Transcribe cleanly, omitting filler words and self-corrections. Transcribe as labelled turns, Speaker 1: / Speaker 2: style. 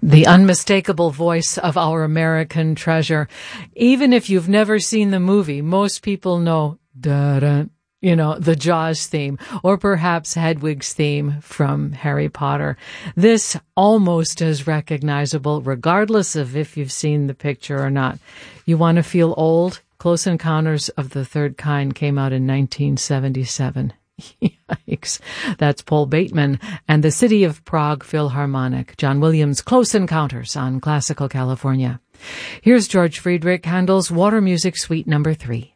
Speaker 1: The unmistakable voice of our American treasure. Even if you've never seen the movie, most people know the Jaws theme, or perhaps Hedwig's theme from Harry Potter. This almost as recognizable, regardless of if you've seen the picture or not. You want to feel old? Close Encounters of the Third Kind came out in 1977. Yikes. That's Paul Bateman and the City of Prague Philharmonic. John Williams' Close Encounters on Classical California. Here's George Friedrich Handel's Water Music Suite No. 3.